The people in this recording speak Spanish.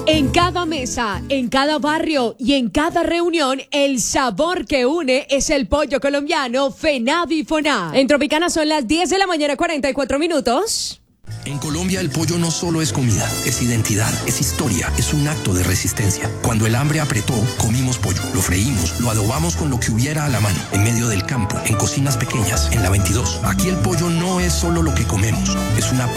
En cada mesa, en cada barrio y en cada reunión, el sabor que une es el pollo colombiano Fenavi Foná. En Tropicana son las 10 de la mañana, 44 minutos. En Colombia el pollo no solo es comida, es identidad, es historia, es un acto de resistencia. Cuando el hambre apretó, comimos pollo, lo freímos, lo adobamos con lo que hubiera a la mano, en medio del campo, en cocinas pequeñas, en la 22. Aquí el pollo no es solo lo que comemos, es una